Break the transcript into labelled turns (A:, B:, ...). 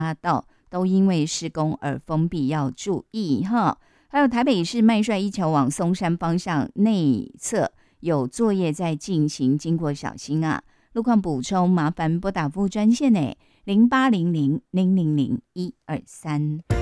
A: 道都因为施工而封闭，要注意哈。还有台北市麦帅一桥往松山方向内侧有作业在进行，经过小心啊。路况补充，麻烦拨打服务专线0800000123。